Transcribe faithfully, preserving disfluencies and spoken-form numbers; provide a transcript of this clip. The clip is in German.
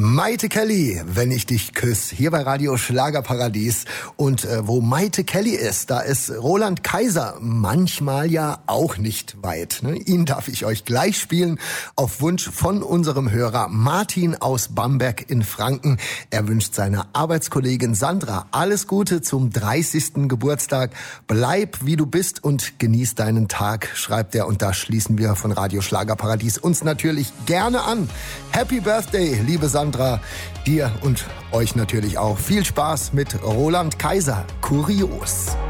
Maite Kelly, wenn ich dich küsse, hier bei Radio Schlagerparadies. Und äh, wo Maite Kelly ist, da ist Roland Kaiser manchmal ja auch nicht weit. Ne? Ihn darf ich euch gleich spielen, auf Wunsch von unserem Hörer Martin aus Bamberg in Franken. Er wünscht seiner Arbeitskollegin Sandra alles Gute zum dreißigsten Geburtstag. Bleib wie du bist und genieß deinen Tag, schreibt er. Und da schließen wir von Radio Schlagerparadies uns natürlich gerne an. Happy Birthday, liebe Sandra. Sandra, dir und euch natürlich auch. Viel Spaß mit Roland Kaiser. Kurios.